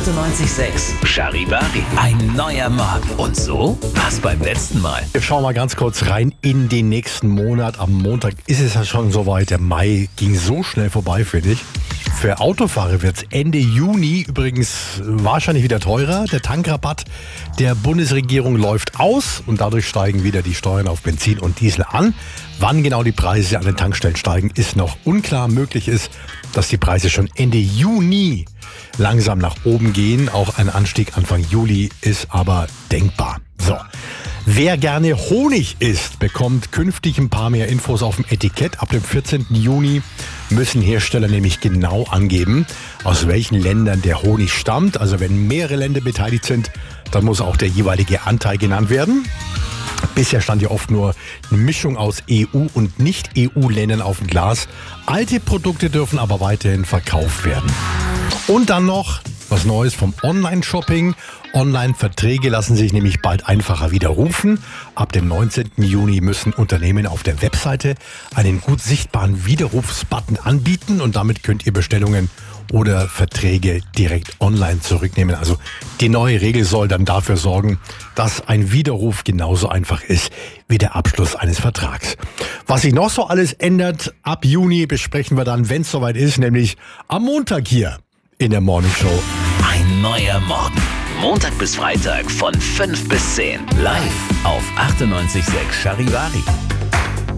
98.6 Charivari. Ein neuer Morgen. Und so war's beim letzten Mal. Wir schauen mal ganz kurz rein in den nächsten Monat. Am Montag ist es ja schon soweit. Der Mai ging so schnell vorbei, finde ich. Für Autofahrer wird es Ende Juni übrigens wahrscheinlich wieder teurer. Der Tankrabatt der Bundesregierung läuft aus und dadurch steigen wieder die Steuern auf Benzin und Diesel an. Wann genau die Preise an den Tankstellen steigen, ist noch unklar. Möglich ist, dass die Preise schon Ende Juni langsam nach oben gehen. Auch ein Anstieg Anfang Juli ist aber denkbar. So. Wer gerne Honig isst, bekommt künftig ein paar mehr Infos auf dem Etikett. Ab dem 14. Juni müssen Hersteller nämlich genau angeben, aus welchen Ländern der Honig stammt. Also wenn mehrere Länder beteiligt sind, dann muss auch der jeweilige Anteil genannt werden. Bisher stand ja oft nur eine Mischung aus EU- und Nicht-EU-Ländern auf dem Glas. Alte Produkte dürfen aber weiterhin verkauft werden. Und dann noch was Neues vom Online-Shopping. Online-Verträge lassen sich nämlich bald einfacher widerrufen. Ab dem 19. Juni müssen Unternehmen auf der Webseite einen gut sichtbaren Widerrufsbutton anbieten und damit könnt ihr Bestellungen oder Verträge direkt online zurücknehmen. Also die neue Regel soll dann dafür sorgen, dass ein Widerruf genauso einfach ist wie der Abschluss eines Vertrags. Was sich noch so alles ändert, ab Juni besprechen wir dann, wenn es soweit ist, nämlich am Montag hier in der Morning Show. Ein neuer Morgen. Montag bis Freitag von 5 bis 10. Live auf 98.6 Charivari.